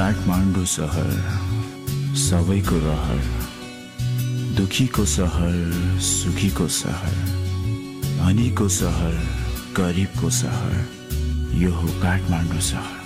काठमाडौँ सहर सबैको रहर, दुखीको सहर सुखीको सहर, धनीको सहर गरिबको सहर, यो हो काठमाडौँ सहर।